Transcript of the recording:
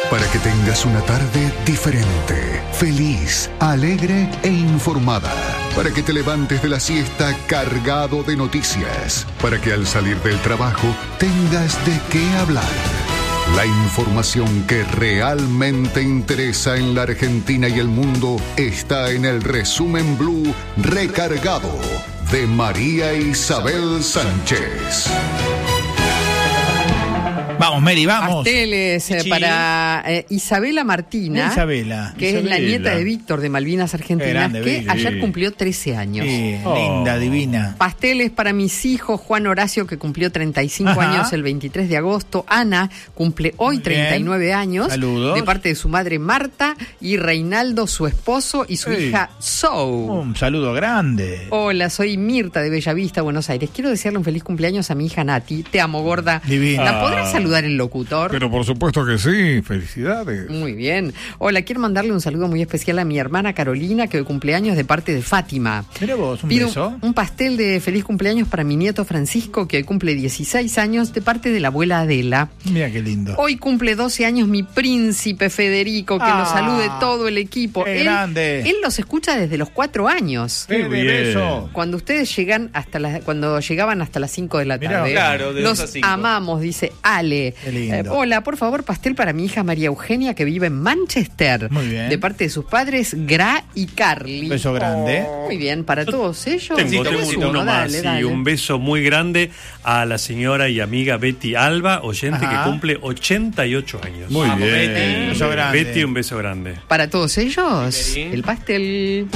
para que tengas una tarde diferente, feliz, alegre e informada. Para que te levantes de la siesta cargado de noticias. Para que al salir del trabajo tengas de qué hablar. La información que realmente interesa en la Argentina y el mundo está en el Resumen Blue Recargado de María Isabel Sánchez. Vamos, Mary, vamos. Pasteles para Isabela Martina, que es la nieta de Víctor de Malvinas Argentinas, grande, que ayer cumplió 13 años. Linda, divina. Pasteles para mis hijos, Juan Horacio, que cumplió 35 años el 23 de agosto. Ana cumple hoy 39 años. Saludos. De parte de su madre Marta y Reinaldo, su esposo, y su hija Sou. Un saludo grande. Hola, soy Mirta de Bellavista, Buenos Aires. Quiero desearle un feliz cumpleaños a mi hija Nati. Te amo, gorda. Divina. ¿La podrás saludar el locutor? Pero por supuesto que sí, felicidades. Muy bien. Hola, quiero mandarle un saludo muy especial a mi hermana Carolina, que hoy cumpleaños de parte de Fátima. Mira vos, Pido beso. un pastel de feliz cumpleaños para mi nieto Francisco, que hoy cumple 16 años, de parte de la abuela Adela. Mira qué lindo. Hoy cumple 12 años mi príncipe Federico, que lo salude todo el equipo. Qué grande. Él los escucha desde los 4 años. Qué beso. Cuando ustedes llegan cuando llegaban hasta las 5 de la tarde. Mirá, claro, de los 2 a 5. amamos, dice Ale. Qué lindo. Hola, por favor, pastel para mi hija María Eugenia, que vive en Manchester. Muy bien. De parte de sus padres, Gra y Carly. Beso grande. Muy bien, para todos ellos. Tengo uno más, dale. y un beso muy grande a la señora y amiga Betty Alba, oyente Ajá. que cumple 88 años. Muy bien. Betty. Beso grande. Betty, un beso grande. Para todos ellos, Sí. el pastel.